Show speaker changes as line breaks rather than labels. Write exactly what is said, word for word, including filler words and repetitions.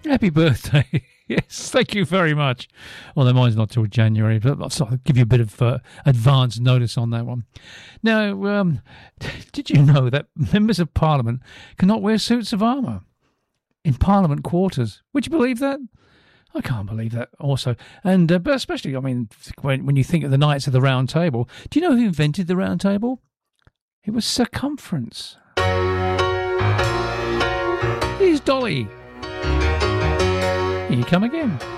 Happy birthday. Yes, thank you very much. Well, mine's not till January, but I'll give you a bit of uh, advance notice on that one. Now, um, did you know that members of Parliament cannot wear suits of armour in Parliament quarters? Would you believe that? I can't believe that also. And uh, but especially, I mean, when, when you think of the Knights of the Round Table, do you know who invented the Round Table? It was circumference. Here's Dolly. Here you come again.